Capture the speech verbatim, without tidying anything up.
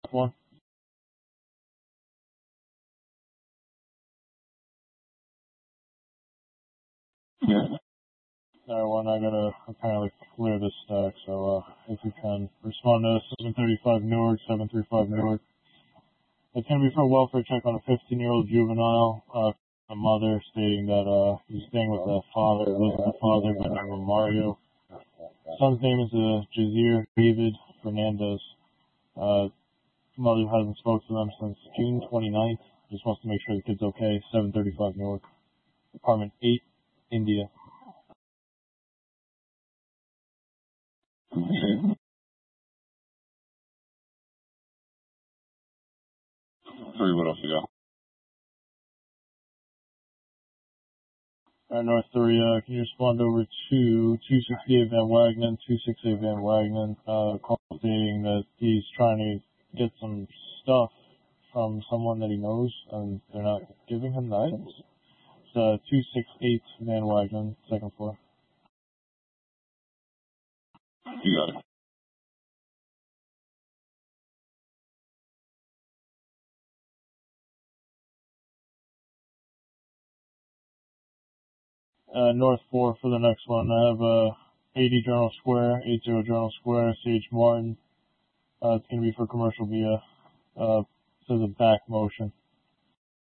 one. Yeah. That one, I gotta apparently clear this stack, so uh, if you can respond to seven thirty-five Newark, seven three five Newark. It's gonna be for a welfare check on a fifteen-year-old juvenile. Uh, a mother stating that uh, he's staying with the father, lives with the father, by the name of Mario. Son's name is uh, Jazir David Fernandez. Uh, mother hasn't spoken to them since June twenty-ninth. Just wants to make sure the kid's okay. seven thirty-five Newark. Apartment eight, India. Okay. Three, what else you got? Uh, North three, uh, can you respond over to two sixty-eight Van Wagenen, two sixty-eight Van Wagenen, uh, call stating that he's trying to get some stuff from someone that he knows, and they're not giving him the items. It's, uh, two sixty-eight Van Wagenen, second floor. You got it. Uh, North four for the next one. I have, uh, eighty Journal Square, eighty Journal Square, C H Martin. Uh, it's gonna be for commercial via, uh, says a back motion.